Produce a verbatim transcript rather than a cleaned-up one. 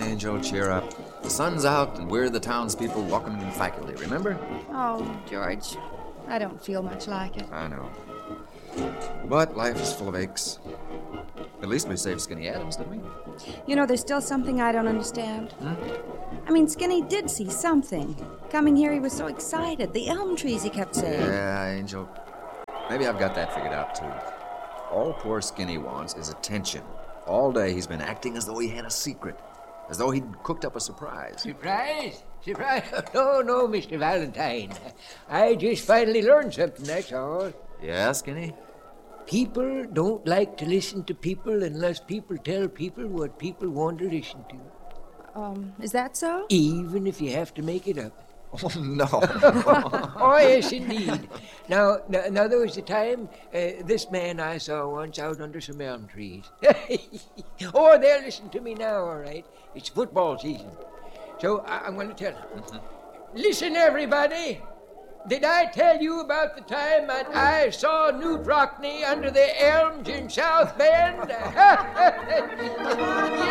Angel, cheer up. The sun's out and we're the townspeople welcoming the faculty, remember? Oh, George, I don't feel much like it. I know. But life is full of aches. At least we saved Skinny Adams, didn't we? You know, there's still something I don't understand. Hmm? I mean, Skinny did see something. Coming here, he was so excited. The elm trees, he kept saying. Yeah, Angel. Maybe I've got that figured out, too. All poor Skinny wants is attention. All day he's been acting as though he had a secret. As though he'd cooked up a surprise. Surprise? Surprise? No, no, Mister Valentine. I just finally learned something, that's all. Yeah, Skinny? People don't like to listen to people unless people tell people what people want to listen to. Um, is that so? Even if you have to make it up. Oh, no. Oh, yes, indeed. Now, now, now there was a time, uh, this man I saw once out under some elm trees. Oh, they'll listen to me now, all right. It's football season. So I- I'm going to tell them. Mm-hmm. Listen, everybody. Did I tell you about the time that I saw Newt Rockney under the elms in South Bend?